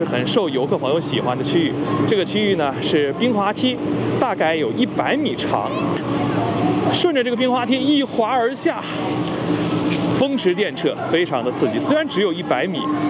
很受游客朋友喜欢的区域。这个区域呢是冰滑梯，大概有100米长。顺着这个冰滑梯一滑而下，风驰电掣，非常的刺激。虽然只有100米，